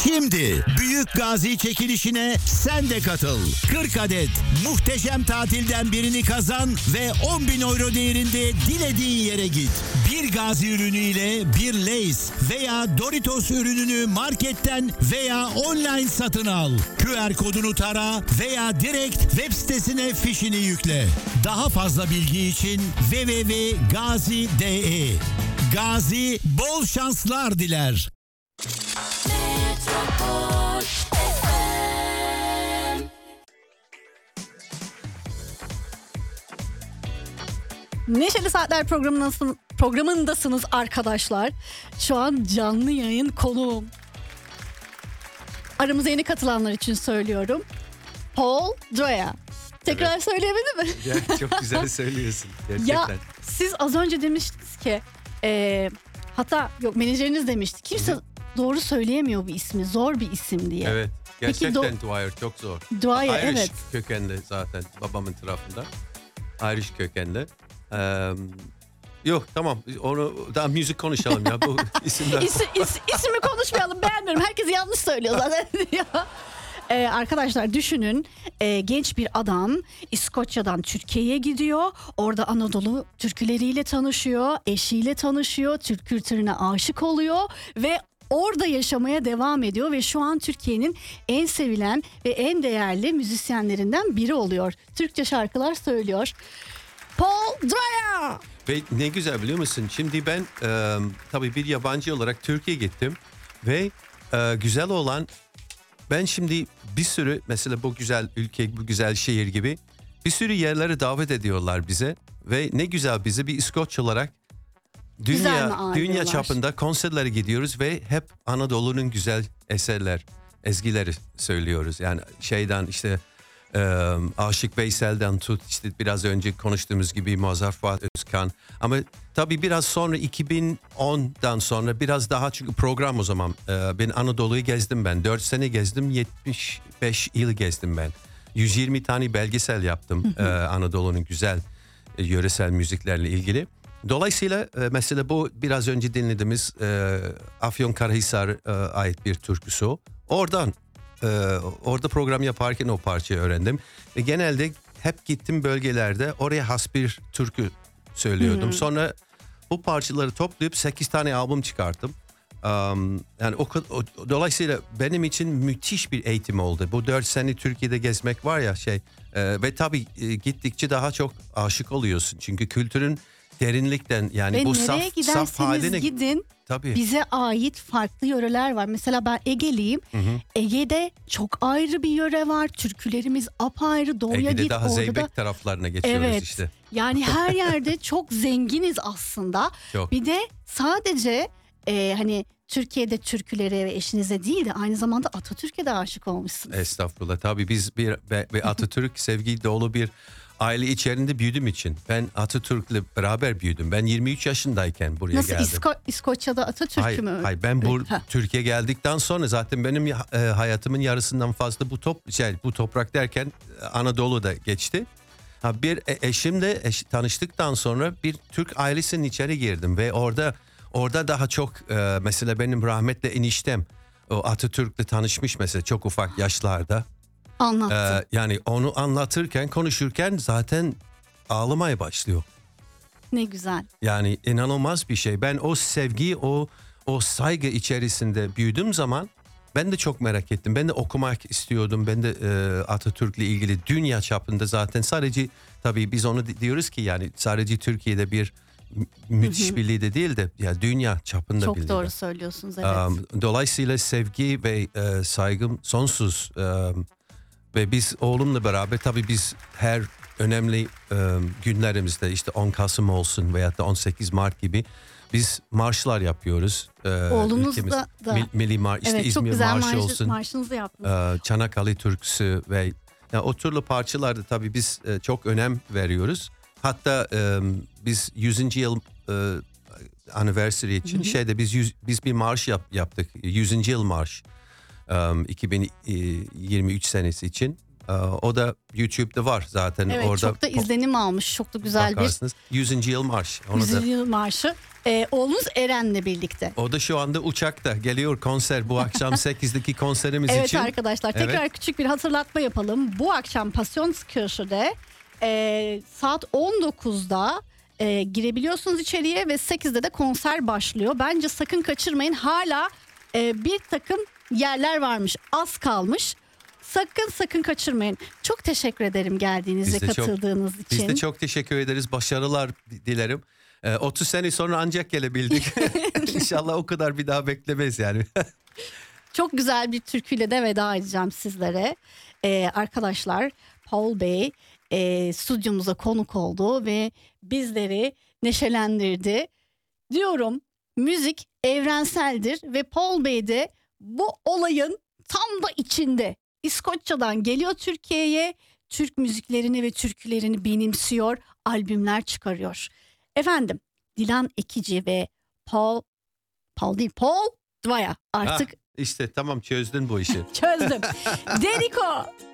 Şimdi Büyük Gazi çekilişine sen de katıl. 40 adet muhteşem tatilden birini kazan ve 10.000 euro değerinde dilediğin yere git. Bir Gazi ürünüyle bir Lay's veya Doritos ürününü marketten veya online satın al. QR kodunu tara veya direkt web sitesine fişini yükle. Daha fazla bilgi için www.gazi.de. Gazi bol şanslar diler. Metropol FM. Neşeli Saatler programındasınız arkadaşlar. Şu an canlı yayın konuğum. Aramıza yeni katılanlar için söylüyorum. Paul Droya. Tekrar söyleyemedim mi? Ya, çok güzel söylüyorsun gerçekten. Ya siz az önce demiştiniz ki hatta yok menajeriniz demişti. Kimse doğru söyleyemiyor bu ismi. Zor bir isim diye. Evet. Peki Gerçekten Dwyer çok zor. Dwyer, Irish evet. kökenli zaten babamın tarafında. Irish kökenli. Yok tamam onu daha müzik konuşalım ya bu isimler. İsmi konuşmayalım, beğenmiyorum. Herkes yanlış söylüyor zaten. Arkadaşlar düşünün, genç bir adam İskoçya'dan Türkiye'ye gidiyor. Orada Anadolu türküleriyle tanışıyor, eşiyle tanışıyor, Türk kültürüne aşık oluyor ve orada yaşamaya devam ediyor ve şu an Türkiye'nin en sevilen ve en değerli müzisyenlerinden biri oluyor. Türkçe şarkılar söylüyor. Paul Droya. Ve ne güzel biliyor musun? Şimdi ben tabii bir yabancı olarak Türkiye'ye gittim ve güzel olan ben şimdi bir sürü mesela bu güzel ülke, bu güzel şehir gibi bir sürü yerlere davet ediyorlar bize ve ne güzel bize bir İskoç olarak dünya çapında konserlere gidiyoruz ve hep Anadolu'nun güzel eserler, ezgileri söylüyoruz. Yani şeyden işte Aşık Veysel'den tut işte biraz önce konuştuğumuz gibi Mazhar Fuat Özkan ama tabii biraz sonra 2010'dan sonra biraz daha çünkü program o zaman ben Anadolu'yu gezdim ben 4 sene gezdim 75 il gezdim ben 120 tane belgesel yaptım Anadolu'nun güzel yöresel müziklerle ilgili. Dolayısıyla mesela bu biraz önce dinlediğimiz Afyonkarahisar'a ait bir türküsü o. Orada program yaparken o parçayı öğrendim. Ve genelde hep gittim bölgelerde oraya has bir türkü söylüyordum. Sonra bu parçaları toplayıp 8 tane albüm çıkarttım. Yani dolayısıyla benim için müthiş bir eğitim oldu. Bu 4 sene Türkiye'de gezmek var ya ve tabii gittikçe daha çok aşık oluyorsun. Çünkü kültürün derinlikten yani ve bu nereye saf haline gidin tabii. Bize ait farklı yöreler var. Mesela ben Ege'liyim. Ege'de çok ayrı bir yöre var. Türkülerimiz apayrı. Doğuya Ege'de git daha orada Zeybek da. taraflarına geçiyoruz Evet. işte. Yani her yerde çok zenginiz aslında. Çok. Bir de sadece hani Türkiye'de türkülere ve eşinize değil de aynı zamanda Atatürk'e de aşık olmuşsunuz. Estağfurullah. Tabii biz bir Atatürk sevgi dolu bir aile içerisinde büyüdüğüm için. Ben Atatürk'le beraber büyüdüm. Ben 23 yaşındayken buraya geldim. Nasıl İskoçya'da Atatürk'ü mü? Hayır ben Türkiye geldikten sonra zaten benim hayatımın yarısından fazla bu toprak derken Anadolu'da geçti. Bir eşimle tanıştıktan sonra bir Türk ailesinin içeri girdim ve orada daha çok mesela benim rahmetli eniştem o Atatürk'le tanışmış mesela çok ufak yaşlarda. Anlattı. Yani onu anlatırken konuşurken zaten ağlamaya başlıyor. Ne güzel. Yani inanılmaz bir şey. Ben o sevgi o saygı içerisinde büyüdüğüm zaman ben de çok merak ettim. Ben de okumak istiyordum. Ben de Atatürk'le ilgili dünya çapında zaten sadece tabii biz onu diyoruz ki yani sadece Türkiye'de bir müthiş bir lider değil de ya dünya çapında çok bir lider. Çok doğru söylüyorsunuz evet. Dolayısıyla sevgi ve saygım sonsuz. Ve biz oğlumla beraber tabii biz her önemli günlerimizde işte 10 Kasım olsun veya da 18 Mart gibi biz marşlar yapıyoruz. Oğlunuz da. Milli Marş, işte evet, İzmir Marşı olsun. Marşınızı yaptınız. Çanakkale Türküsü ve yani o türlü parçalarda tabii biz çok önem veriyoruz. Hatta biz 100. yıl anniversary için biz bir marş yaptık. 100. yıl marş 2023 senesi için. O da YouTube'da var zaten. Evet, orada çok da izlenim almış. Çok da güzel bakarsınız. 100. yıl marş. bir Onu 100. da, yıl marşı. Oğlunuz Eren'le birlikte. o da şu anda uçakta geliyor konser bu akşam 8'deki konserimiz Evet için. arkadaşlar, tekrar küçük bir hatırlatma yapalım. Bu akşam Passionskirche'de saat 19'da girebiliyorsunuz içeriye ve 8'de de konser başlıyor. Bence sakın kaçırmayın. Hala bir takım yerler varmış. Az kalmış. Sakın kaçırmayın. Çok teşekkür ederim geldiğiniz ve katıldığınız için. Biz de çok teşekkür ederiz. Başarılar dilerim. 30 sene sonra ancak gelebildik. İnşallah o kadar bir daha beklemeyiz yani. Çok güzel bir türküyle de veda edeceğim sizlere. Arkadaşlar, Paul Bey stüdyomuza konuk oldu ve bizleri neşelendirdi. Diyorum, müzik evrenseldir ve Paul Bey de bu olayın tam da içinde. İskoçya'dan geliyor Türkiye'ye, Türk müziklerini ve türkülerini benimsiyor, albümler çıkarıyor. Efendim, Dilan Ekici ve Paul Dwyer artık İşte tamam, çözdün bu işi. çözdüm. Deriko